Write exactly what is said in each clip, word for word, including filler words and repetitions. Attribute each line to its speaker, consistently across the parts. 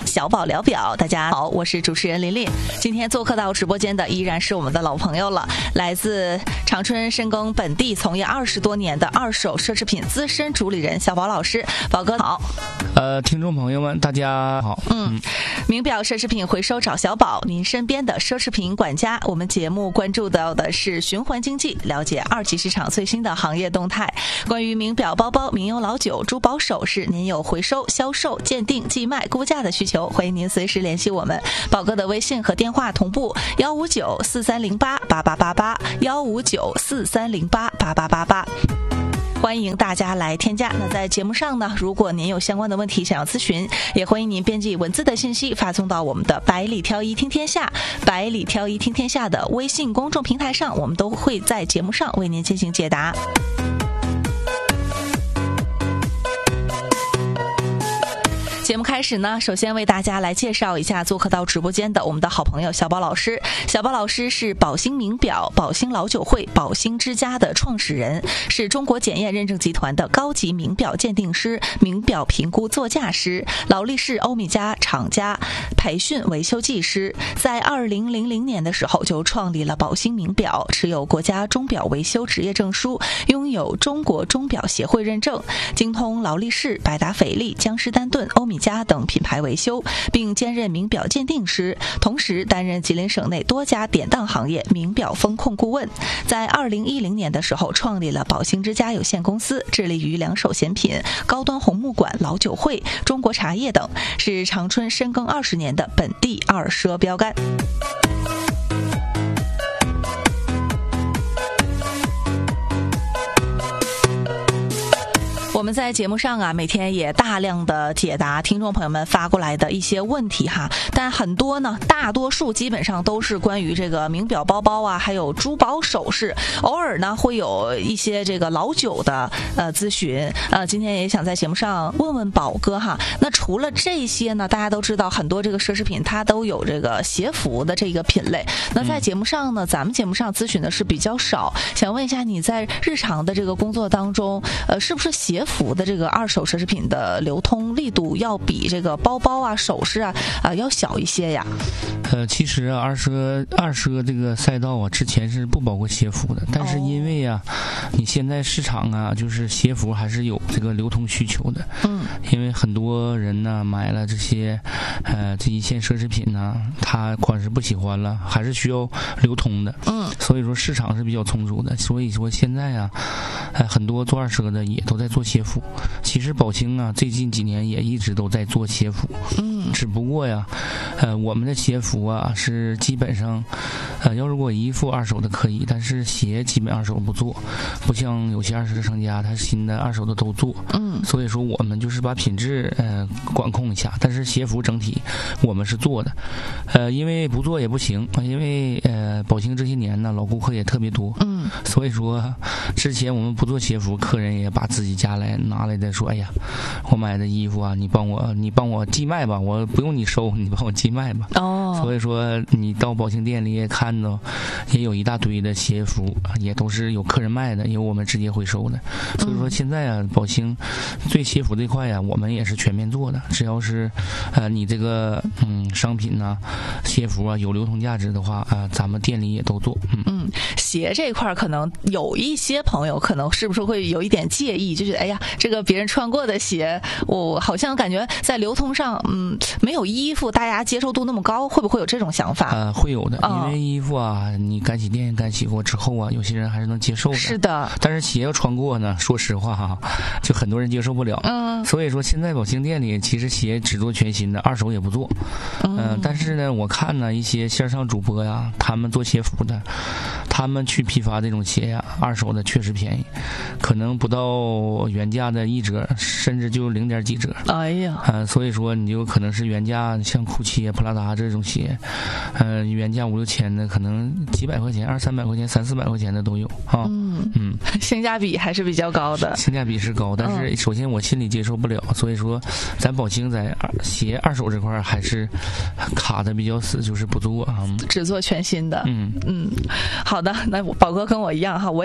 Speaker 1: 小宝聊表。大家好，我是主持人琳琳。今天做客到直播间的依然是我们的老朋友了，来自长春深耕本地从业二十多年的二手奢侈品资深主理人小宝老师。宝哥好。
Speaker 2: 呃，听众朋友们大家好。
Speaker 1: 嗯，名表奢侈品回收找小宝，您身边的奢侈品管家。我们节目关注到的是循环经济，了解二级市场最新的行业动态。关于名表、包包、名优老酒、珠宝首饰，您有回收、销售、鉴定、寄卖、估价的需求，欢迎您随时联系我们。宝哥的微信和电话同步：幺五九四三零八八八八八，幺五九四三零八八八八八。欢迎大家来添加。那在节目上呢，如果您有相关的问题想要咨询，也欢迎您编辑文字的信息发送到我们的百里挑一听天下、百里挑一听天下的微信公众平台上，我们都会在节目上为您进行解答。节目开始呢，首先为大家来介绍一下做客到直播间的我们的好朋友小宝老师。小宝老师是宝兴名表、宝兴老酒会、宝兴之家的创始人，是中国检验认证集团的高级名表鉴定师、名表评估座驾师、劳力士、欧米茄厂家培训维修技师。在二零零零年的时候就创立了宝兴名表，持有国家钟表维修职业证书，拥有中国钟表协会认证，精通劳力士、百达翡丽、江诗丹顿、欧米家等品牌维修，并兼任名表鉴定师，同时担任吉林省内多家典当行业名表风控顾问。在二零一零年的时候创立了宝兴之家有限公司，致力于两手显品、高端红木馆、老酒会、中国茶叶等，是长春深耕二十年的本地二奢标杆。我们在节目上啊，每天也大量的解答听众朋友们发过来的一些问题哈，但很多呢，大多数基本上都是关于这个名表、包包啊，还有珠宝首饰，偶尔呢会有一些这个老酒的呃咨询，呃，今天也想在节目上问问宝哥哈。那除了这些呢，大家都知道很多这个奢侈品它都有这个鞋服的这个品类，那在节目上呢，咱们节目上咨询的是比较少，想问一下你在日常的这个工作当中，呃，是不是鞋服的这个二手奢侈品的流通力度要比这个包包啊、首饰啊啊、呃、要小一些呀？
Speaker 2: 呃，其实啊，二奢二奢这个赛道啊，之前是不包括鞋服的，但是因为啊，哦、你现在市场啊，就是鞋服还是有这个流通需求的。嗯，因为很多人呢买了这些呃这一线奢侈品呢，他款式不喜欢了，还是需要流通的。嗯，所以说市场是比较充足的。所以说现在啊，呃很多做二奢的也都在做鞋服。其实宝兴啊，最近几年也一直都在做鞋服，嗯，只不过呀，呃，我们的鞋服啊是基本上，呃，要如果衣服二手的可以，但是鞋基本二手不做，不像有些二手的商家，他新的二手的都做，嗯，所以说我们就是把品质呃管控一下，但是鞋服整体我们是做的，呃，因为不做也不行，因为呃宝兴这些年呢老顾客也特别多，嗯，所以说之前我们不做鞋服，客人也把自己家来拿来的说，哎呀，我买的衣服啊，你帮我你帮我寄卖吧，我不用你收，你帮我寄卖吧。哦，所以说你到宝兴店里也看到，也有一大堆的鞋服，也都是有客人卖的，有我们直接回收的。所以说现在啊，宝兴对鞋服这块啊，我们也是全面做的。只要是呃你这个嗯商品呢、啊，鞋服啊有流通价值的话啊、呃，咱们店里也都做。嗯
Speaker 1: 嗯，鞋这块可能有一些朋友可能是不是会有一点介意，就是哎呀，这个别人穿过的鞋，我好像感觉在流通上，嗯，没有衣服大家接受度那么高，会不会有这种想法？
Speaker 2: 呃，会有的，因为衣服啊，你干洗店干洗过之后啊，有些人还是能接受的。
Speaker 1: 是的，
Speaker 2: 但是鞋要穿过呢，说实话哈，就很多人接受不了。嗯，所以说现在宝兴店里其实鞋只做全新的，二手也不做。嗯、呃，但是呢，我看呢一些线上主播呀，他们做鞋服的，他们去批发这种鞋呀，二手的确实便宜，可能不到原价的一折，甚至就零点几折。
Speaker 1: 哎呀，
Speaker 2: 呃，所以说你就可能是原价像酷奇、普拉达这种鞋，呃，原价五六千的，可能几百块钱、二三百块钱、三四百块钱的都有啊。嗯
Speaker 1: 嗯，性价比还是比较高的。
Speaker 2: 性价比是高，但是首先我心里接受不了，所以说咱宝兴在鞋二手这块还是卡的比较死，就是不做啊，
Speaker 1: 只做全新的。嗯嗯，好的，那宝哥跟我一样哈，我也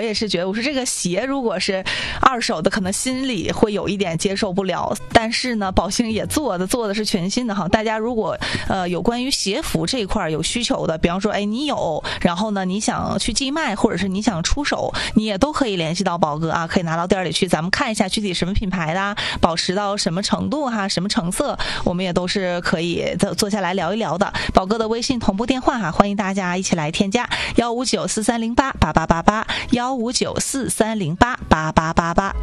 Speaker 1: 也是觉得，我说这个鞋如果是二手的，可能心里会有一点接受不了。但是呢，宝兴也做的做的是全新的哈。大家如果呃有关于鞋服这一块有需求的，比方说哎你有，然后呢你想去寄卖，或者是你想出手，你也都可以联系到宝哥啊，可以拿到店里去，咱们看一下具体什么品牌的，保持到什么程度哈，什么成色，我们也都是可以坐下来聊一聊的。宝哥的微信同步电话哈，欢迎大家一起来添加幺五九四三零八八八八八幺五九四三零八八八八八。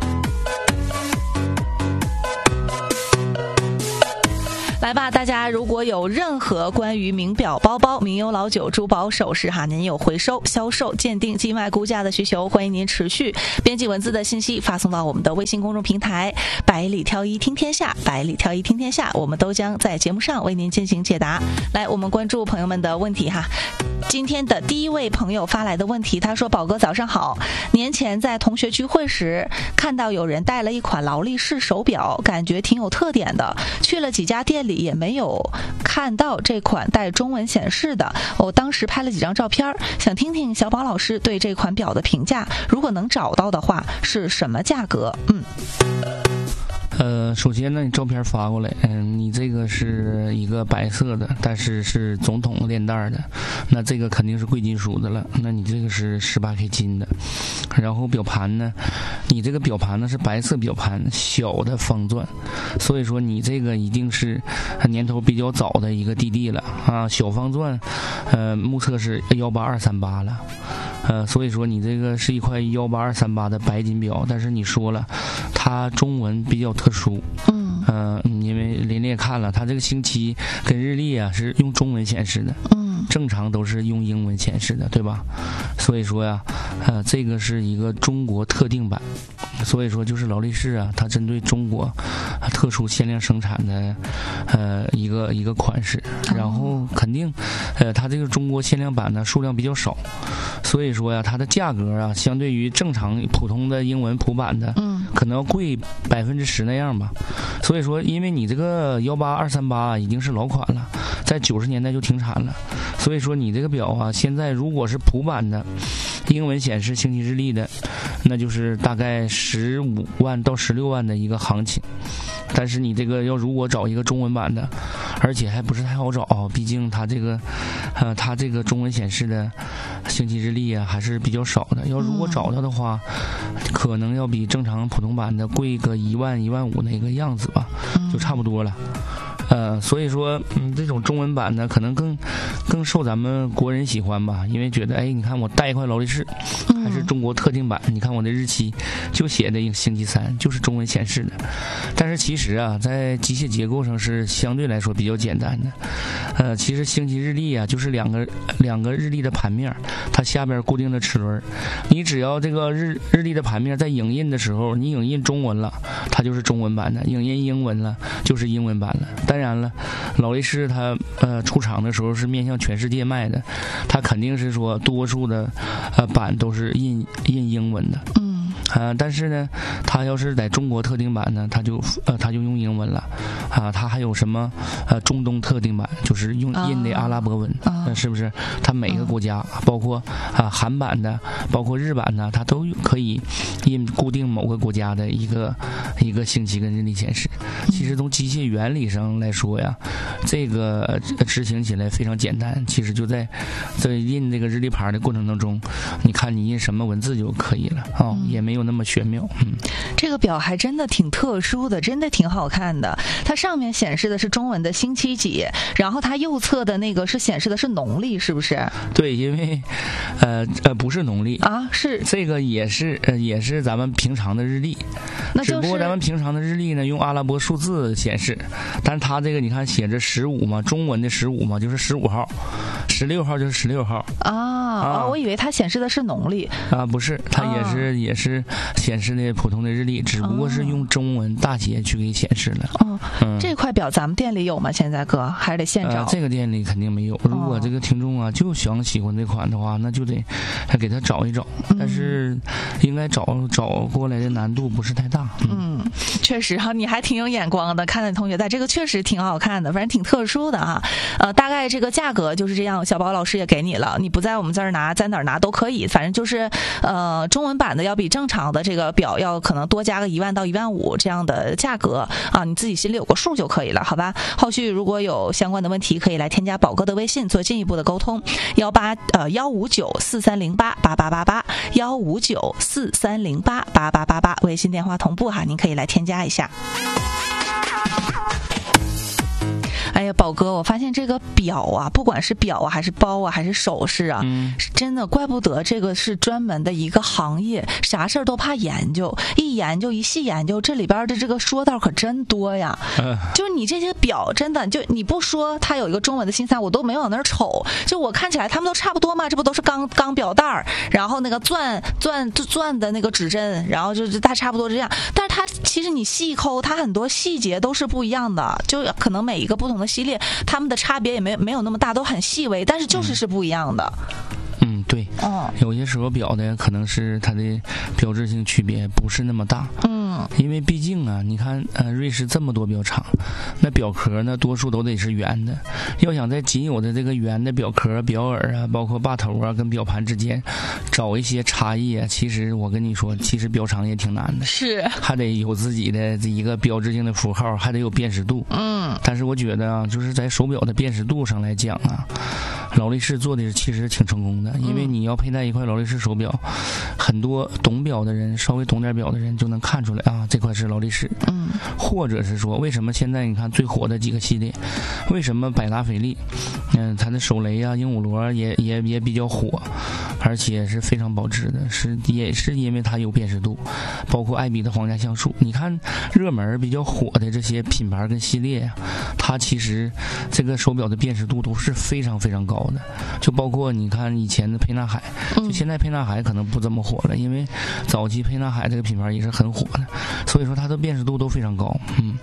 Speaker 1: 来吧，大家如果有任何关于名表、包包、名优老酒、珠宝首饰哈，您有回收、销售、鉴定、寄卖、估价的需求，欢迎您持续编辑文字的信息发送到我们的微信公众平台百里挑一听天下，百里挑一听天下，我们都将在节目上为您进行解答。来，我们关注朋友们的问题哈。今天的第一位朋友发来的问题，他说：宝哥早上好，年前在同学聚会时看到有人带了一款劳力士手表，感觉挺有特点的，去了几家店里也没有看到这款带中文显示的，我当时拍了几张照片，想听听小宝老师对这款表的评价，如果能找到的话是什么价格？嗯
Speaker 2: 呃，首先呢，你照片发过来，嗯，你这个是一个白色的，但是是总统链带的，那这个肯定是贵金属的了，那你这个是十八 K 金的。然后表盘呢，你这个表盘呢是白色表盘，小的方钻，所以说你这个一定是年头比较早的一个弟弟了啊，小方钻，呃，目测是幺八二三八了。呃，所以说你这个是一块幺八二三八的白金表，但是你说了，它中文比较特殊，嗯，呃，因为琳琳也看了，它这个星期跟日历啊是用中文显示的，嗯，正常都是用英文显示的，对吧？所以说呀，呃，这个是一个中国特定版，所以说就是劳力士啊，它针对中国特殊限量生产的呃一个一个款式，然后肯定，呃，它这个中国限量版呢数量比较少。所以说呀，它的价格啊，相对于正常普通的英文普版的，嗯，可能要贵百分之十那样吧。所以说，因为你这个幺八二三八已经是老款了，在九十年代就停产了，所以说你这个表啊，现在如果是普版的，英文显示星期日历的，那就是大概十五万到十六万的一个行情。但是你这个要如果找一个中文版的，而且还不是太好找，毕竟它这个，呃，它这个中文显示的星期日历啊还是比较少的。要如果找到的话，可能要比正常普通版的贵个一万一万五那个样子吧，就差不多了。呃，所以说，嗯，这种中文版呢，可能更更受咱们国人喜欢吧，因为觉得，哎，你看我带一块劳力士，还是中国特定版，你看我的日期就写的一个星期三，就是中文显示的。但是其实啊，在机械结构上是相对来说比较简单的。呃，其实星期日历啊，就是两个两个日历的盘面，它下边固定的齿轮，你只要这个日日历的盘面在影印的时候，你影印中文了，它就是中文版的；影印英文了，就是英文版了。但当然了，劳力士它呃出厂的时候是面向全世界卖的，它肯定是说多数的呃版都是印印英文的。嗯。呃，但是呢，它要是在中国特定版呢，它就呃它就用英文了，啊，它还有什么呃中东特定版，就是用印的阿拉伯文，啊呃、是不是？它每个国家，啊、包括啊韩版的，包括日版的，它都可以印固定某个国家的一个一个星期跟日历显示。其实从机械原理上来说呀，这个执行起来非常简单，其实就在在印这个日历牌的过程当中，你看你印什么文字就可以了啊、哦，也没有那么玄妙。嗯，
Speaker 1: 这个表还真的挺特殊的，真的挺好看的。它上面显示的是中文的星期几，然后它右侧的那个是显示的是农历，是不是？
Speaker 2: 对，因为呃呃不是农历
Speaker 1: 啊，是
Speaker 2: 这个也是呃也是咱们平常的日历，
Speaker 1: 那就是、
Speaker 2: 只不过咱们平常的日历呢用阿拉伯数字显示，但是它这个你看写着十五嘛，中文的十五嘛，就是十五号，十六号就是十六号
Speaker 1: 啊啊、哦！我以为它显示的是农历
Speaker 2: 啊，不是，它也是、啊、也是显示的普通的日历，只不过是用中文大写去给显示了。
Speaker 1: 哦，嗯、这块表咱们店里有吗？现在哥还是得现找、呃？
Speaker 2: 这个店里肯定没有。如果这个听众啊就想喜欢这款的话，那就得还给他找一找，但是应该找找过来的难度不是太大。
Speaker 1: 嗯，嗯确实哈，你还挺有眼光的，看到你同学戴这个确实挺好看的，反正挺特殊的哈。呃，大概这个价格就是这样，小宝老师也给你了，你不在我们这儿儿拿，在哪儿拿都可以，反正就是呃中文版的要比正常的这个表要可能多加个一万到一万五这样的价格啊，你自己心里有个数就可以了，好吧？后续如果有相关的问题，可以来添加宝哥的微信做进一步的沟通，幺八呃幺五九四三零八八八八八，幺五九四三零八八八八八，微信电话同步哈，您可以来添加一下。哎呀，宝哥，我发现这个表啊，不管是表啊，还是包啊，还是首饰啊，
Speaker 2: 嗯，
Speaker 1: 真的怪不得这个是专门的一个行业，啥事儿都怕研究，一研究一细研究，这里边的这个说道可真多呀。呃、就是你这些表，真的就你不说它有一个中文的新三，我都没往那儿瞅。就我看起来他们都差不多嘛，这不都是钢钢表带儿，然后那个钻钻钻的那个指针，然后就是它差不多这样。但是它其实你细抠，它很多细节都是不一样的，就可能每一个不同的系列，它们的差别也没没有那么大，都很细微，但是就是是不一样的。
Speaker 2: 嗯，对，哦，有些时候表的可能是它的标志性区别不是那么大，嗯，因为毕竟啊，你看，呃，瑞士这么多表厂，那表壳呢，多数都得是圆的，要想在仅有的这个圆的表壳、表耳啊，包括把头啊，跟表盘之间找一些差异啊，其实我跟你说，其实表厂也挺难的，
Speaker 1: 是，
Speaker 2: 还得有自己的这一个标志性的符号，还得有辨识度，嗯，但是我觉得啊，就是在手表的辨识度上来讲啊，劳力士做的其实挺成功的。因为你要佩戴一块劳力士手表，很多懂表的人，稍微懂点表的人就能看出来啊，这块是劳力士。嗯，或者是说，为什么现在你看最火的几个系列，为什么百达翡丽，嗯、呃，它的手雷啊、鹦鹉螺也也也比较火，而且是非常保值的，是也是因为它有辨识度。包括爱彼的皇家橡树，你看热门比较火的这些品牌跟系列啊，它其实这个手表的辨识度都是非常非常高的。就包括你看以前的沛纳海，就现在沛纳海可能不这么火了，因为早期沛纳海这个品牌也是很火的，所以说它的辨识度都非常高。嗯。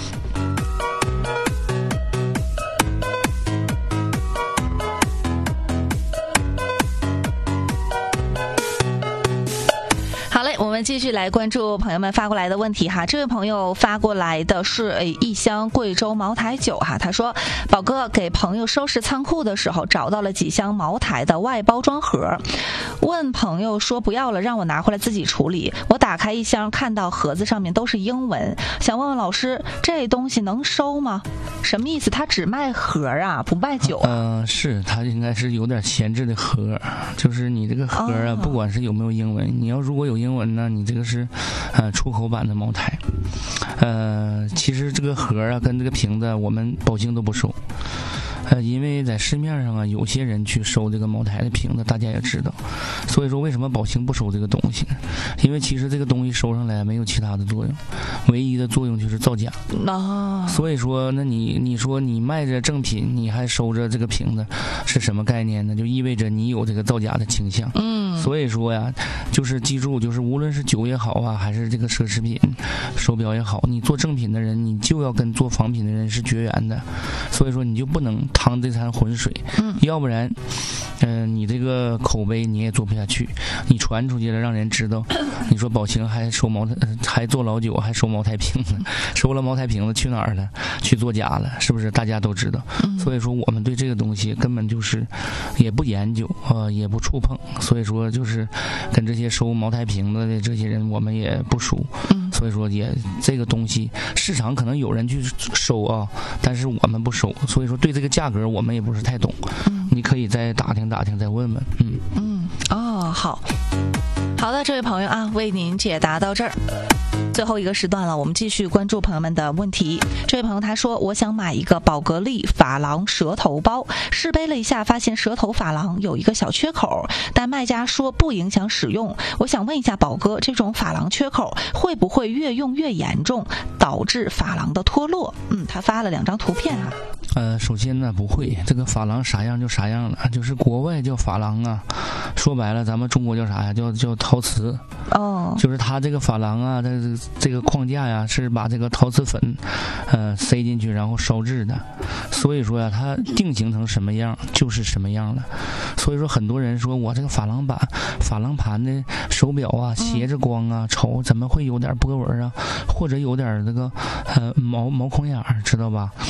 Speaker 1: 我们继续来关注朋友们发过来的问题哈。这位朋友发过来的是一箱贵州茅台酒哈，他说：宝哥给朋友收拾仓库的时候找到了几箱茅台的外包装盒，问朋友说不要了，让我拿回来自己处理。我打开一箱，看到盒子上面都是英文，想问问老师，这东西能收吗？什么意思？他只卖盒啊，不卖酒啊？
Speaker 2: 嗯、呃，是他应该是有点闲置的盒，就是你这个盒啊，哦、不管是有没有英文，你要如果有英文。那你这个是，呃，出口版的茅台，呃，其实这个盒啊跟这个瓶子我们保兴都不收，呃，因为在市面上啊，有些人去收这个茅台的瓶子，大家也知道，所以说为什么保兴不收这个东西呢？因为其实这个东西收上来没有其他的作用，唯一的作用就是造假啊。所以说，那你你说你卖着正品，你还收着这个瓶子，是什么概念呢？就意味着你有这个造假的倾向。嗯。所以说呀，就是记住，就是无论是酒也好啊，还是这个奢侈品、手表也好，你做正品的人，你就要跟做仿品的人是绝缘的。所以说，你就不能趟这滩浑水，嗯，要不然，嗯、呃，你这个口碑你也做不下去，你传出去了，让人知道，你说宝兴还收茅台，还做老酒，还收茅台瓶子，收了茅台瓶子去哪儿了？去做假了，是不是？大家都知道。所以说，我们对这个东西根本就是也不研究啊、呃，也不触碰。所以说，就是跟这些收茅台瓶子的这些人，我们也不熟。所以说也这个东西市场可能有人去收啊，但是我们不收，所以说对这个价格我们也不是太懂。嗯，你可以再打听打听，再问问。嗯
Speaker 1: 嗯，哦，好好的，这位朋友啊，为您解答到这儿。最后一个时段了，我们继续关注朋友们的问题。这位朋友他说，我想买一个宝格丽珐琅蛇头包，试背了一下，发现蛇头珐琅有一个小缺口，但卖家说不影响使用。我想问一下宝哥，这种珐琅缺口会不会越用越严重，导致珐琅的脱落？嗯，他发了两张图片啊。
Speaker 2: 呃，首先呢，不会，这个珐琅啥样就啥样了，就是国外叫珐琅啊，说白了，咱们中国叫啥呀？叫叫陶瓷。哦，就是它这个珐琅啊，这这个框架呀，是把这个陶瓷粉，呃，塞进去然后烧制的，所以说呀，它定型成什么样就是什么样了。所以说，很多人说我这个珐琅板、珐琅盘的手表啊，斜着光啊，瞅怎么会有点波纹啊，或者有点那个呃毛毛孔眼儿，知道吧？嗯，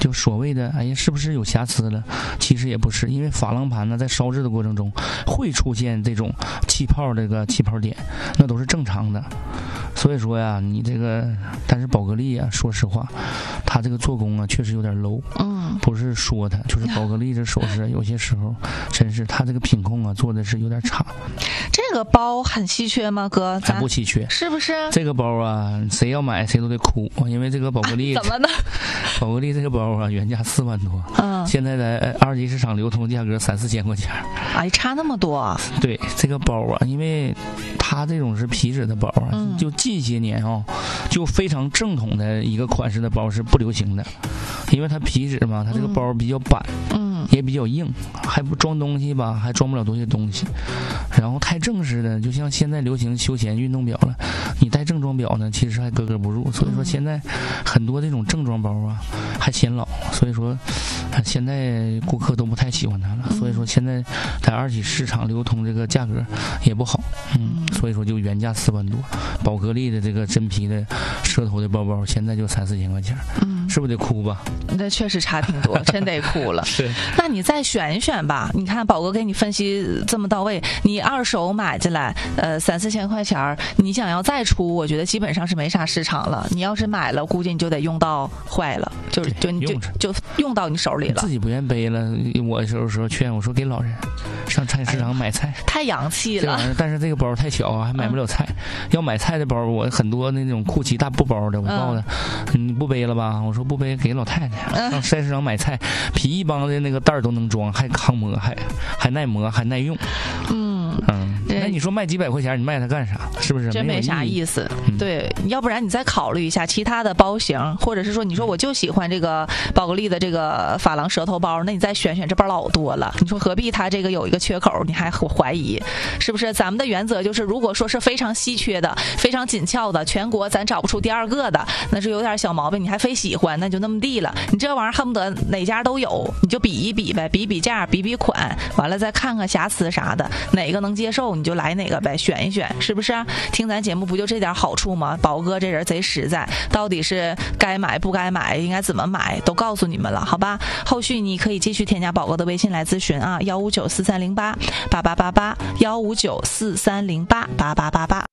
Speaker 2: 就所谓的哎呀是不是有瑕疵了？其实也不是，因为珐琅盘呢在烧制的过程中会出现这种气泡这个气泡点，那都是正常的。所以说呀，你这个但是宝格丽啊，说实话，它这个做工啊确实有点 low。嗯，不是说它，就是宝格丽这首饰有些时候真是它这个品控啊做的是有点差。
Speaker 1: 这个包很稀缺吗，哥？
Speaker 2: 咱不稀缺，
Speaker 1: 是不是？
Speaker 2: 这个包啊，谁要买谁都得哭，因为这个宝格丽、
Speaker 1: 啊、怎么呢？
Speaker 2: 宝格丽这个包啊，原价四万多，嗯，现在在二级市场流通价格三四千块钱。
Speaker 1: 哎，差那么多？
Speaker 2: 对，这个包啊，因为它这种是皮质的包啊，嗯、就近些年啊、哦，就非常正统的一个款式的包是不流行的，因为它皮质嘛，它这个包比较板，嗯，也比较硬，还不装东西吧，还装不了多些东西。然后太正式的，就像现在流行休闲运动表了，你戴正装表呢，其实还格格不入。所以说现在很多这种正装包啊，还显老，所以说现在顾客都不太喜欢它了。所以说现在在二级市场流通这个价格也不好，嗯，所以说就原价四万多，宝格丽的这个真皮的蛇头的包包，现在就三四千块钱，嗯，是不是得哭吧？
Speaker 1: 那确实差挺多，真得哭了。
Speaker 2: 是，
Speaker 1: 那你再选一选吧。你看宝哥给你分析这么到位，你二手买进来，呃，三四千块钱，你想要再出，我觉得基本上是没啥市场了。你要是买了，估计你就得用到坏了，就就就就就用到你手里了。
Speaker 2: 自己不愿背了，我有时候劝我说给老人上菜市场买菜，哎、
Speaker 1: 太洋气了。
Speaker 2: 但是这个包太小啊，还买不了菜。嗯、要买菜的包，我很多那种酷奇大布包的，我告诉他、嗯、你不背了吧？我说不背，给老太太。上菜市场买菜，皮一帮的那个袋儿都能装，还抗磨，还还耐磨，还耐用。嗯嗯，那你说卖几百块钱，你卖它干啥？是不是？
Speaker 1: 真没啥意思。嗯、对，要不然你再考虑一下其他的包型，或者是说你说我就喜欢这个宝格丽的这个珐琅蛇头包，那你再选选，这包老多了。你说何必它这个有一个缺口，你还怀疑是不是？咱们的原则就是，如果说是非常稀缺的、非常紧俏的，全国咱找不出第二个的，那是有点小毛病，你还非喜欢，那就那么地了。你这玩意儿恨不得哪家都有，你就比一比呗，比比价，比比款，完了再看看瑕疵啥的，哪个能接受你就来哪个呗，选一选，是不是？听咱节目不就这点好处吗？宝哥这人贼实在，到底是该买不该买，应该怎么买，都告诉你们了，好吧？后续你可以继续添加宝哥的微信来咨询啊，幺五九四三零八八八八八，幺五九四三零八八八八八。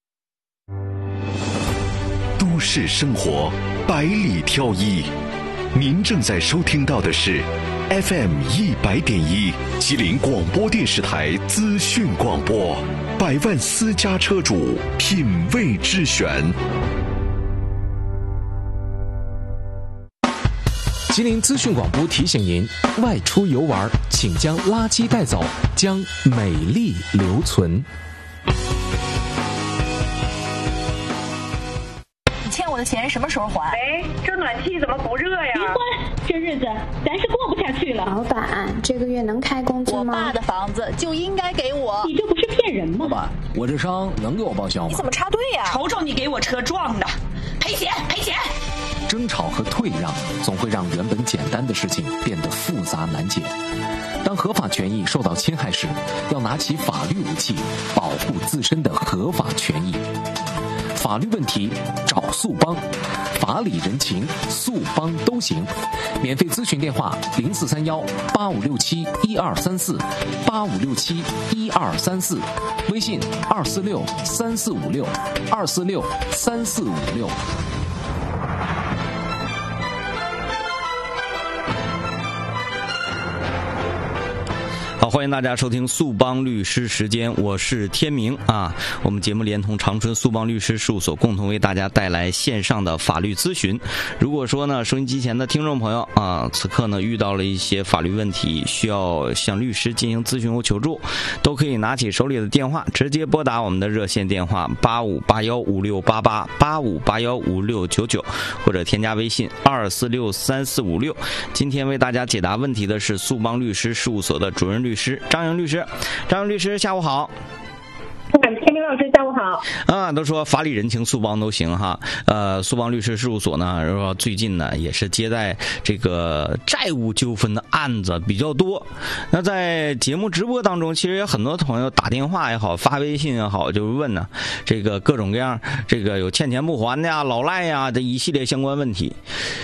Speaker 3: 都市生活百里挑一，您正在收听到的是 F M 一百点一吉林广播电视台资讯广播，百万私家车主品味之选。
Speaker 4: 吉林资讯广播提醒您：外出游玩，请将垃圾带走，将美丽留存。
Speaker 1: 欠我的钱什么时候还？
Speaker 5: 哎，这暖气怎么不热呀？
Speaker 6: 离婚，这日子咱是过不下去了。
Speaker 7: 老板，这个月能开工资吗？
Speaker 1: 我爸的房子就应该给我。
Speaker 6: 你这不是骗人吗？
Speaker 8: 老板，我这伤能给我报销吗？
Speaker 1: 你怎么插队呀？
Speaker 6: 瞅瞅你给我车撞的，赔钱赔钱！
Speaker 4: 争吵和退让总会让原本简单的事情变得复杂难解。当合法权益受到侵害时，要拿起法律武器，保护自身的合法权益。法律问题找速帮，法理人情速帮都行。免费咨询电话零四三幺八五六七一二三四八五六七一二三四，微信二四六三四五六二四六三四五六。
Speaker 9: 好，欢迎大家收听速帮律师时间，我是天明啊。我们节目连同长春速帮律师事务所共同为大家带来线上的法律咨询。如果说呢，收音机前的听众朋友啊，此刻呢遇到了一些法律问题，需要向律师进行咨询或求助，都可以拿起手里的电话，直接拨打我们的热线电话八五八幺五六八八八五八幺五六九九，或者添加微信二四六三四五六。今天为大家解答问题的是速帮律师事务所的主任律师张莹律师。张莹律师，下午好。
Speaker 5: 天明老师，下午好。
Speaker 9: 啊，都说法理人情速帮都行哈。呃，速帮律师事务所呢，说最近呢也是接待这个债务纠纷的案子比较多。那在节目直播当中，其实有很多朋友打电话也好，发微信也好，就是问呢，这个各种各样，这个有欠钱不还的呀、老赖呀的一系列相关问题。呃，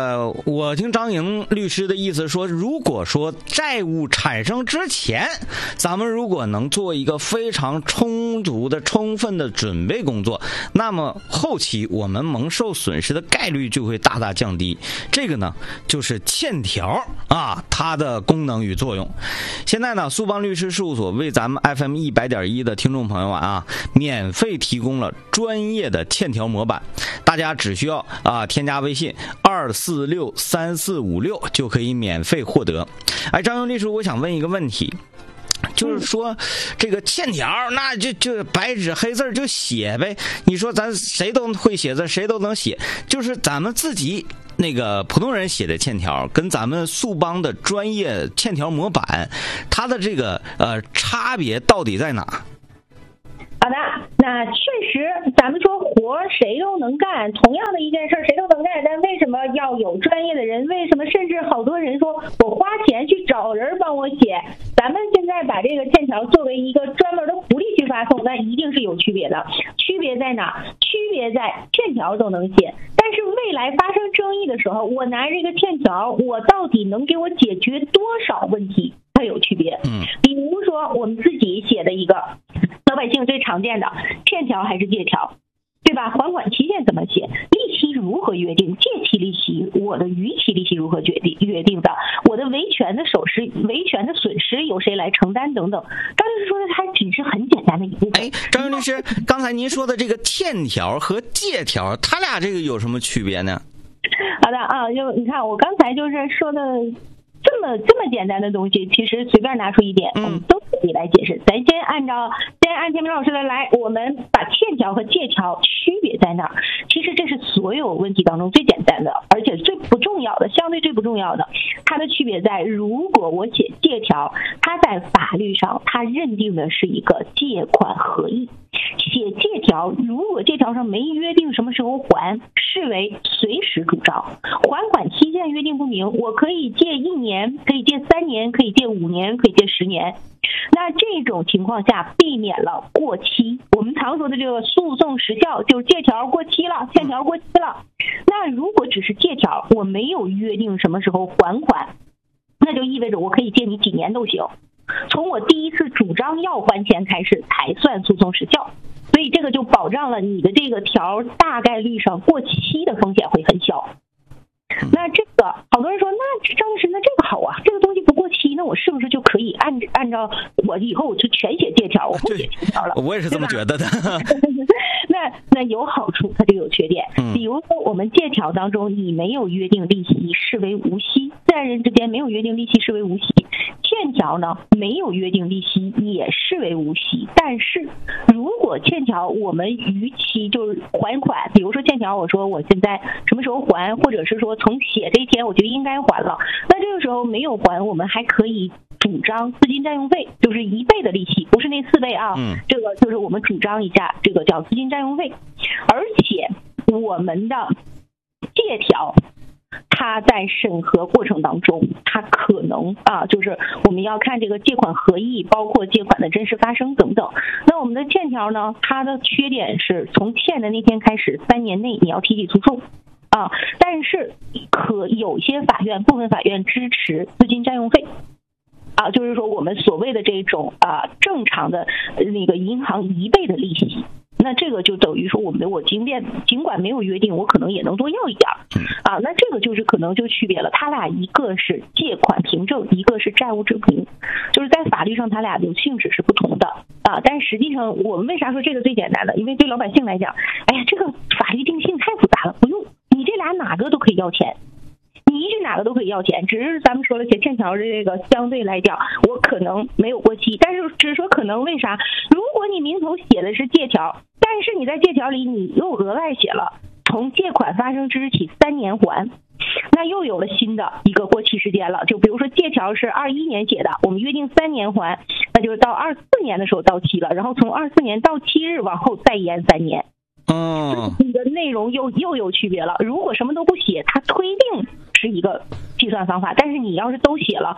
Speaker 9: 个我听张莹律师的意思说，如果说债务产生之前，咱们如果能做一个非常充足的充分的准备工作，那么后期我们蒙受损失的概率就会大大降低。这个呢就是欠条啊它的功能与作用。现在呢苏邦律师事务所为咱们 F M 一百点一的听众朋友啊免费提供了专业的欠条模板，大家只需要啊添加微信二四六三四五六就可以免费获得。哎，张勇律师，我想问一个问题，就是说这个欠条那就就白纸黑字就写呗，你说咱谁都会写字，谁都能写，就是咱们自己那个普通人写的欠条跟咱们速邦的专业欠条模板，它的这个呃差别到底在哪？
Speaker 5: 好的，那确实咱们说活谁都能干，同样的一件事谁都能干，但为什么要有专业的人？为什么甚至好多人说我花钱去找人帮我写？咱们现在把这个欠条作为一个专门的福利去发送，那一定是有区别的。区别在哪？区别在欠条都能写，但是未来发生争议的时候，我拿这个欠条，我到底能给我解决多少问题？它有区别。嗯，比如说我们自己写的一个老百姓最常见的欠条还是借条，对吧？还款期限怎么写？利息如何约定？借期利息，我的逾期利息如何决定约定的？我的维权的损失，维权的损失由谁来承担等等。张律师说的它只是很简单的一部分。
Speaker 9: 哎，张律师，刚才您说的这个欠条和借条，它俩这个有什么区别呢？
Speaker 5: 好的啊，就你看我刚才就是说的。这么这么简单的东西，其实随便拿出一点，我们都可以来解释。咱先按照，先按天明老师的来，我们把欠条和借条区别在哪儿？其实这是所有问题当中最简单的，而且最不重要的，相对最不重要的。它的区别在，如果我写借条，它在法律上它认定的是一个借款合意。写借条，如果借条上没约定什么时候还，视为随时主张。还款期限约定不明，我可以借一年，可以借三年，可以借五年，可以借十年。那这种情况下避免了过期。我们常说的这个诉讼时效，就是借条过期了，欠条过期了。那如果只是借条，我没有约定什么时候还款，那就意味着我可以借你几年都行。从我第一次主张要还钱开始才算诉讼时效，所以这个就保障了你的这个条大概率上过期的风险会很小。那这个好多人说，那张律师，那这个好啊，这个东西不过期，那我是不是就可以按按照我以后我就全写借条，我不写欠条了？
Speaker 9: 我也是这么觉得的。
Speaker 5: 那那有好处，它就有缺点。比如说我们借条当中，你没有约定利息，视为无息；自然人之间没有约定利息，视为无息。欠条呢，没有约定利息，也视为无息。但是如果欠条我们逾期就是还款，比如说欠条我说我现在什么时候还，或者是说从写这一天我就应该还了，那这个时候没有还，我们还可以主张资金占用费，就是一倍的利息，不是那四倍啊。嗯，这个就是我们主张一下，这个叫资金占用费。而且我们的借条，它在审核过程当中，它可能啊，就是我们要看这个借款合意，包括借款的真实发生等等。那我们的欠条呢，它的缺点是从欠的那天开始，三年内你要提起诉讼。啊，但是可有些法院，部分法院支持资金占用费，啊，就是说我们所谓的这种啊正常的那个银行一倍的利息，那这个就等于说我们的我尽便尽管没有约定，我可能也能多要一点啊，那这个就是可能就区别了，他俩一个是借款凭证，一个是债务证明，就是在法律上他俩的性质是不同的啊，但是实际上我们为啥说这个最简单的？因为对老百姓来讲，哎呀，这个法律定性太复杂了，不用。你这俩哪个都可以要钱，你一句哪个都可以要钱，只是咱们说了写欠条的这个相对来讲，我可能没有过期，但是只是说可能为啥？如果你名头写的是借条，但是你在借条里你又额外写了从借款发生之日起三年还，那又有了新的一个过期时间了。就比如说借条是二一年写的，我们约定三年还，那就是到二四年的时候到期了，然后从二四年到期日往后再延三年。
Speaker 9: 嗯，
Speaker 5: 你的内容又又有区别了。如果什么都不写，它推定是一个计算方法，但是你要是都写了，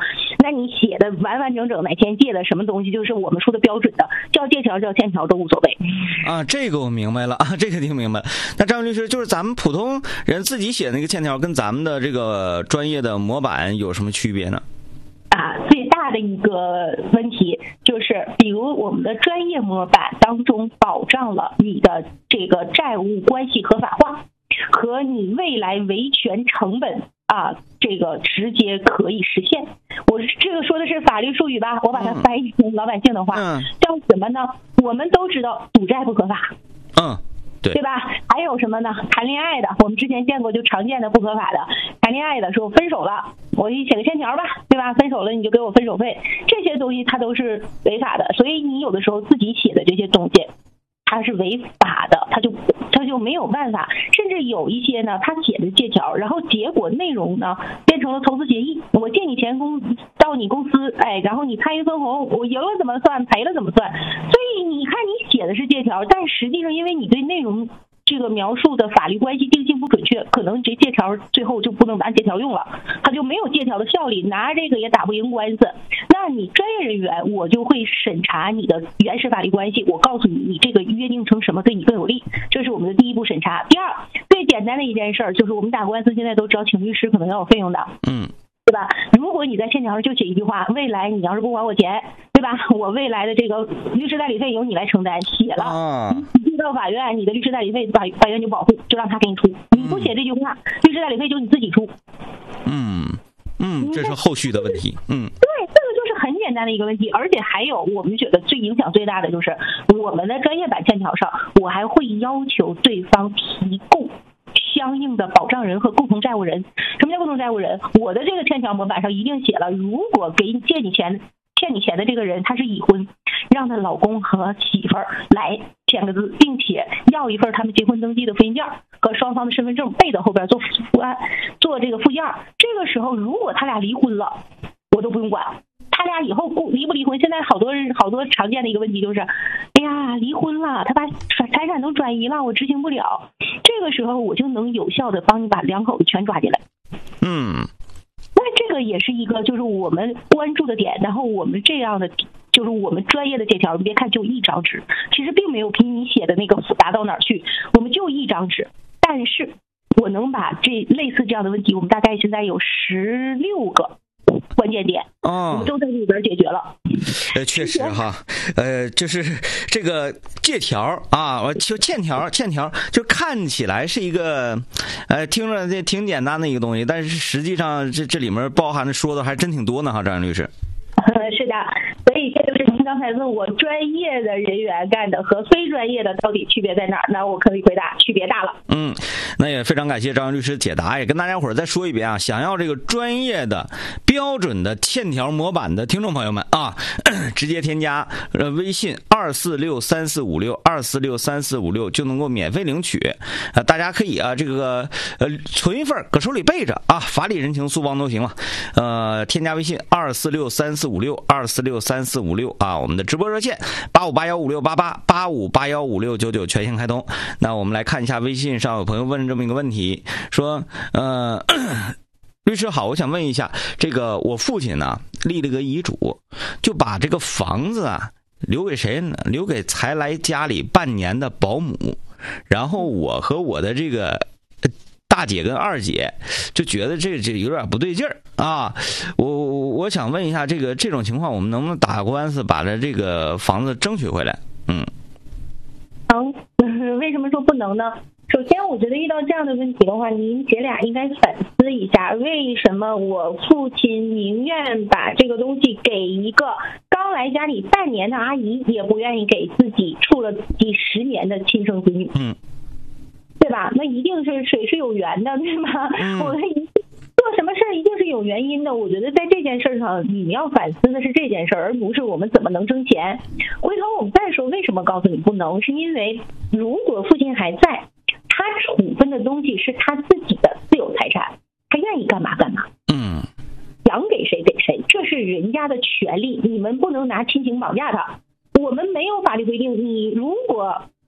Speaker 5: 那你写的完完整整哪天借的什么东西，就是我们说的标准的，叫借条叫欠条都无所谓。
Speaker 9: 啊，这个我明白了啊，这个听明白了。那张律师，就是咱们普通人自己写的那个欠条，跟咱们的这个专业的模板有什么区别呢？
Speaker 5: 啊，最大的一个问题就是，比如我们的专业模板当中保障了你的这个债务关系合法化和你未来维权成本啊，这个直接可以实现。我这个说的是法律术语吧，我把它翻译成老百姓的话，嗯、叫什么呢？我们都知道赌债不合法，
Speaker 9: 嗯。对,
Speaker 5: 对吧？还有什么呢？谈恋爱的，我们之前见过就常见的不合法的，谈恋爱的说分手了，我给你写个欠条吧，对吧？分手了你就给我分手费，这些东西它都是违法的，所以你有的时候自己写的这些东西，它是违法的，它就它就没有办法。甚至有一些呢，他写的借条，然后结果内容呢变成了投资协议，我借你钱公到你公司，哎，然后你参与分红，我赢了怎么算，赔了怎么算？所以你看你写的是借条，但实际上因为你对内容这个描述的法律关系定性不准确，可能这借条最后就不能按借条用了，它就没有借条的效力，拿这个也打不赢官司。那你专业人员，我就会审查你的原始法律关系，我告诉你，你这个约定成什么对你更有利，这是我们的第一步审查。第二，最简单的一件事儿就是我们打官司现在都知道请律师可能要有费用的，嗯。对吧？如果你在欠条上就写一句话，未来你要是不还我钱，对吧？我未来的这个律师代理费由你来承担，写了，啊、你到法院，你的律师代理费法法院就保护，就让他给你出。你不写这句话，律师代理费就你自己出。
Speaker 9: 嗯嗯，这是后续的问题。嗯，
Speaker 5: 对，这个就是很简单的一个问题，而且还有我们觉得最影响最大的就是我们的专业版欠条上，我还会要求对方提供相应的保障人和共同债务人。什么叫共同债务人？我的这个欠条模板上一定写了，如果给你借你钱欠你钱的这个人他是已婚，让他老公和媳妇儿来签个字，并且要一份他们结婚登记的复印件和双方的身份证背在后边做附案，做这个附件。这个时候如果他俩离婚了，我都不用管。他俩以后离不离婚？现在好多人好多常见的一个问题就是，哎呀，离婚了，他把财产都转移了，我执行不了。这个时候我就能有效的帮你把两口子全抓进来。
Speaker 9: 嗯，
Speaker 5: 那这个也是一个就是我们关注的点。然后我们这样的就是我们专业的借条，你别看就一张纸，其实并没有比你写的那个复杂到哪儿去，我们就一张纸，但是我能把这类似这样的问题，我们大概现在有十六个关键点，哦，我们都在里边解决了。
Speaker 9: 呃，确实哈，呃，就是这个借条啊，我就欠条，欠条就看起来是一个，呃，听着这挺简单的一个东西，但是实际上这这里面包含的说的还真挺多呢哈，张律师。
Speaker 5: 是的，所以这就是您刚才问我专业的人员干的和非专业的到底区别在哪儿？那我可以回答，区别大了。
Speaker 9: 嗯，那也非常感谢张律师解答，也跟大家伙儿再说一遍啊，想要这个专业的标准的欠条模板的听众朋友们啊，直接添加呃微信二四六三四五六二四六三四五六就能够免费领取啊，大家可以啊这个呃存一份搁手里备着啊，法理人情速帮都行了。呃，添加微信二四六三四五六二四六三四五六啊，我们的直播热线八五八幺五六八八八五八幺五六九九全线开通。那我们来看一下微信上有朋友问这么一个问题，说呃律师好，我想问一下，这个我父亲呢立了个遗嘱，就把这个房子啊留给谁呢？留给才来家里半年的保姆，然后我和我的这个大姐跟二姐就觉得这这有点不对劲儿啊！我我想问一下，这个这种情况我们能不能打官司把这这个房子争取回来？嗯，
Speaker 5: 能、嗯，为什么说不能呢？首先，我觉得遇到这样的问题的话，您姐俩应该反思一下，为什么我父亲宁愿把这个东西给一个刚来家里半年的阿姨，也不愿意给自己处了几十年的亲生子女？嗯。对吧？那一定是水是有缘的，对吗？嗯、我们做什么事儿一定是有原因的。我觉得在这件事上，你要反思的是这件事儿，而不是我们怎么能挣钱。回头我们再说为什么告诉你不能，是因为如果父亲还在，他处分的东西是他自己的私有财产，他愿意干嘛干嘛。嗯，想给谁给谁，这是人家的权利，你们不能拿亲情绑架他。我们没有法律规定，你如果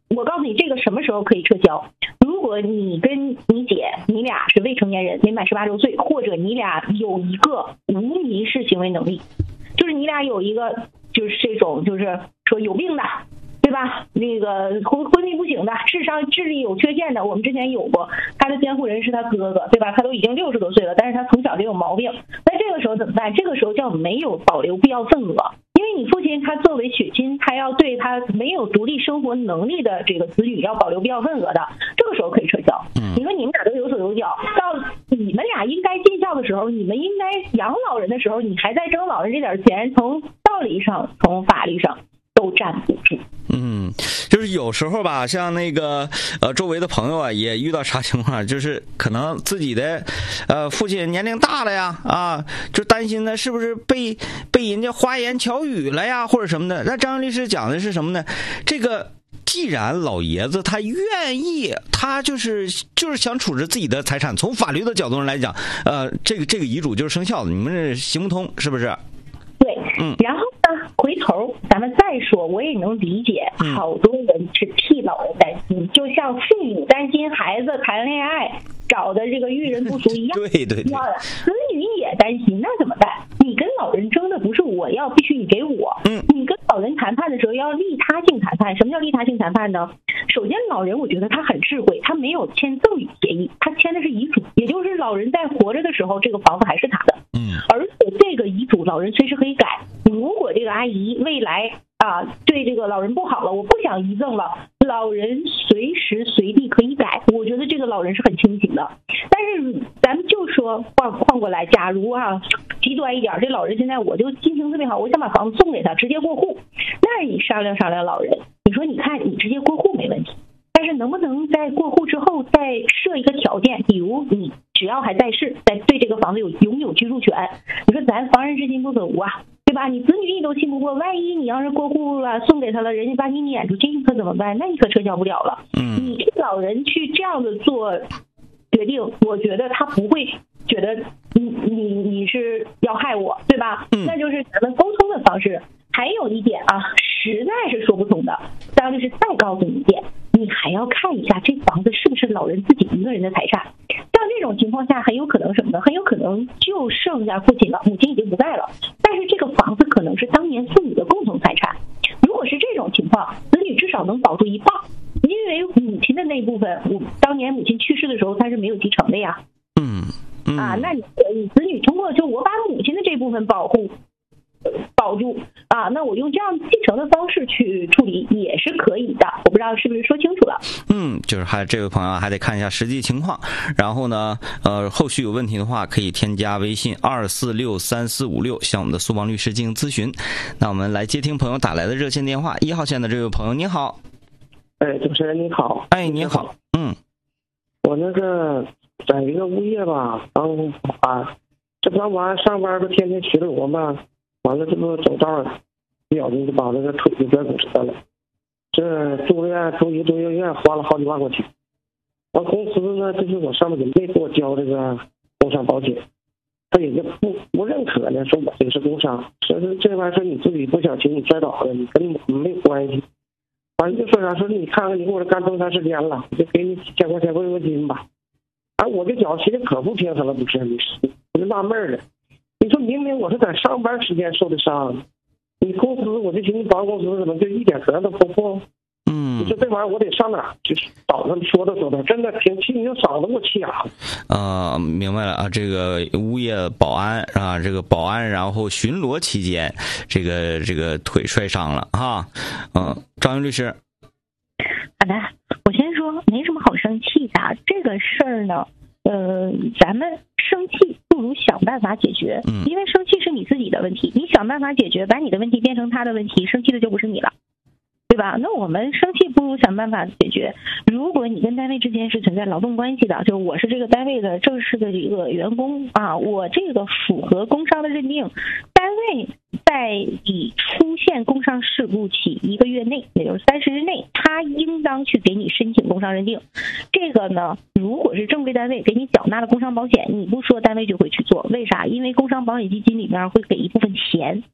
Speaker 5: 我告诉你这个什么时候可以撤销。如果你跟你姐你俩是未成年人，没满十八周岁，或者你俩有一个无民事行为能力，就是你俩有一个就是这种就是说有病的，对吧？那个昏昏迷不醒的，智商智力有缺陷的，我们之前有过，他的监护人是他哥哥，对吧？他都已经六十多岁了，但是他从小就有毛病。那这个时候怎么办？这个时候叫没有保留必要份额。因为你父亲他作为血亲，他要对他没有独立生活能力的这个子女要保留必要份额的，这个时候可以撤销。你说你们俩都有手有脚，到你们俩应该尽孝的时候，你们应该养老人的时候，你还在争老人这点钱，从道理上从法律上都站不住。
Speaker 9: 嗯，就是有时候吧，像那个呃周围的朋友啊，也遇到啥情况，就是可能自己的呃父亲年龄大了呀，啊，就担心他是不是被被人家花言巧语了呀，或者什么的。那张律师讲的是什么呢？这个既然老爷子他愿意，他就是就是想处置自己的财产，从法律的角度上来讲，呃，这个这个遗嘱就是生效的，你们这行不通，是不是？
Speaker 5: 对，
Speaker 9: 嗯，
Speaker 5: 然后呢，回头咱们再说，我也能理解，好多人是替老人担心，就像父母担心孩子谈恋爱找的这个遇人不淑一样。
Speaker 9: 对对对，
Speaker 5: 子女也担心，那怎么办？你跟老人争的不是我要，必须你给我。
Speaker 9: 嗯，
Speaker 5: 你跟老人谈判的时候要利他性谈判。什么叫利他性谈判呢？首先，老人我觉得他很智慧，他没有签赠与协议，他签的是遗嘱，也就是老人在活着的时候，这个房子还是他的。
Speaker 9: 嗯，
Speaker 5: 而且这个遗嘱老人随时可以改。如果这个阿姨未来啊对这个老人不好了，我不想遗赠了，老人随时随地可以改。我觉得这个老人是很清醒的。但是咱们就说换换过来，假如啊极端一点，这老人现在我就心情特别好，我想把房子送给他，直接过户，那你商量商量老人，你说你看你直接过户没问题，但是能不能在过户之后再设一个条件，比如你只要还在世，在对这个房子有拥有居住权，你说咱防人之心不可无啊，对吧？你子女你都信不过，万一你要是过户了送给他了，人家把你撵出去，你可怎么办？那你可撤销不了了。
Speaker 9: 嗯，
Speaker 5: 你这老人去这样的做决定，我觉得他不会觉得你你你是要害我，对吧？
Speaker 9: 嗯，
Speaker 5: 那就是咱们沟通的方式。还有一点啊，实在是说不通的，张律师再告诉你一点，你还要看一下这房子是不是老人自己一个人的财产。像这种情况下，很有可能什么呢？很有可能就剩下父亲了，母亲已经不在了，但是这个房子可能是当年父女的共同财产。如果是这种情况，子女至少能保住一半，因为母亲的那部分，我当年母亲去世的时候，他是没有继承的呀。
Speaker 9: 嗯嗯
Speaker 5: 啊，那你你子女通过就我把母亲的这部分保护保住啊，那我用这样继承的方式去处理也是可以的。我不知道是不是说清楚了。
Speaker 9: 嗯，就是还这位朋友还得看一下实际情况，然后呢，呃，后续有问题的话可以添加微信二四六三四五六向我们的苏邦律师进行咨询。那我们来接听朋友打来的热线电话，一号线的这位朋友你好。
Speaker 10: 哎，主持人你好。
Speaker 9: 哎，你好。嗯，
Speaker 10: 我那个在一个物业吧，刚保安，这刚完上班不天天巡逻嘛。完了，这不走道了，不小心就把那个腿给摔骨折了。这住院住一住院院花了好几万块钱。完公司呢，就是我上面也没给我交这个工伤保险，他也就不不认可呢，说我这是工伤，说是这玩意儿说你自己不小心你摔倒了，你跟我们没关系。完了就说啥说你看看你给我这干这么长时间了，我就给你几千块钱慰问金吧。啊，我这脚其实可不平衡了，不是你，我就纳闷了。你说明明我是在上班时间受的伤，你公司我就寻思保险公司怎么就一点责任都不负？
Speaker 9: 嗯，
Speaker 10: 你说这玩意儿我得上哪儿？就是早上说的说的，真的挺气，你就嗓子给我气哑了。
Speaker 9: 呃，明白了啊，这个物业保安啊，这个保安然后巡逻期间，这个这个腿摔伤了哈。嗯、呃，张云律师。
Speaker 5: 好的，我先说没什么好生气的，这个事儿呢。呃，咱们生气不如想办法解决，因为生气是你自己的问题，你想办法解决，把你的问题变成他的问题，生气的就不是你了，对吧？那我们生气不如想办法解决。如果你跟单位之间是存在劳动关系的，就是我是这个单位的正式的一个员工啊，我这个符合工伤的认定，单位在你出现工伤事故起一个月内，也就是三十日内，他应当去给你申请工伤认定。这个呢，如果是正规单位给你缴纳的工伤保险，你不说单位就会去做，为啥？因为工伤保险基金里面会给一部分钱，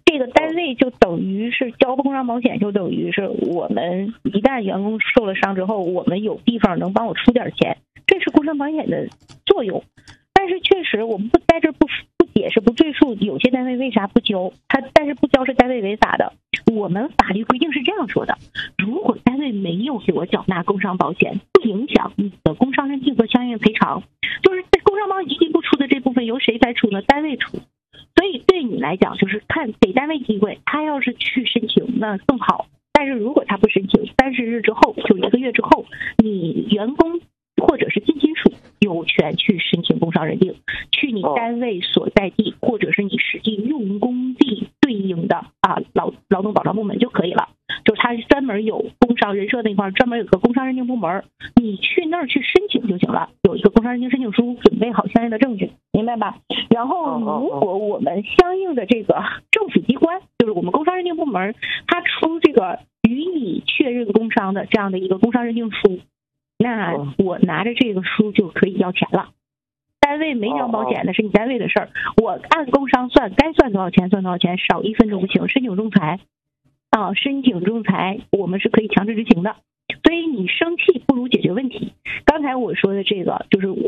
Speaker 5: 这个单位就等于是交工伤保险，就等于是我们一旦员工受了伤之后，我们有地方能帮我出点钱，这是工伤保险的作用。但是确实我们不在这不不解释不赘述有些单位为啥不交，他但是不交是单位违法的。我们法律规定是这样说的，如果单位没有给我缴纳工伤保险，不影响你的工伤认定和相应赔偿，就是在工伤保险基金不出的这部分由谁来出呢？单位出。所以对你来讲，就是看给单位机会，他要是去申请那更好。但是如果他不申请，三十日之后，就一个月之后，你员工或者是近亲属有权去申请工伤认定，去你单位所在地或者是你实际用工地对应的啊劳劳动保障部门就可以了。就是他专门有工伤人社那块专门有个工伤认定部门，你去那儿去申请就行了，有一个工伤认定申请书，准备好相应的证据，明白吧？然后如果我们相应的这个政府机关，就是我们工伤认定部门，他出这个予以确认工伤的这样的一个工伤认定书，那我拿着这个书就可以要钱了。单位没交保险那是你单位的事儿，我按工伤算，该算多少钱算多少钱，少一分都不行。申请仲裁啊，申请仲裁我们是可以强制执行的。所以你生气不如解决问题。刚才我说的这个就是